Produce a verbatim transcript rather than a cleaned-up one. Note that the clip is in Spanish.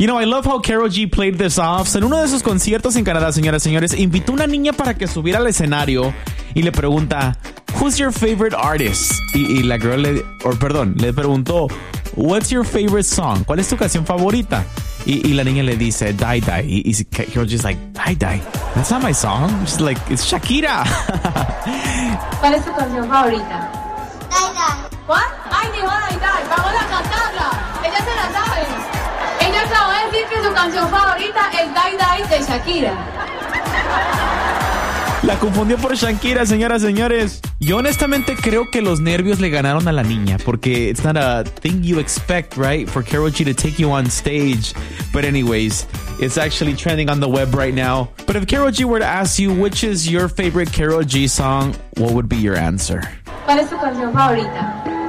You know, I love how Karol G played this off. So, en uno de sus conciertos en Canadá, señoras y señores, invitó a una niña para que subiera al escenario y le pregunta, who's your favorite artist? Y, y la girl le, or perdón, le preguntó, what's your favorite song? ¿Cuál es tu canción favorita? Y, y la niña le dice, Die Die. Y, y Karol G's like, Die Die? That's not my song. She's like, it's Shakira. ¿Cuál es tu canción favorita? Die Die. ¿Cuál? Ay, dijo Die Die. Vamos a cantarla. Ella se la sabe. Ella acaba de decir que su canción favorita es Die Die de Shakira. La confundió por Shakira, señoras y señores. Yo honestamente creo que los nervios le ganaron a la niña, porque it's not a thing you expect, right? For Karol G to take you on stage. But anyways, it's actually trending on the web right now. But if Karol G were to ask you which is your favorite Karol G song, what would be your answer? ¿Cuál es tu canción favorita?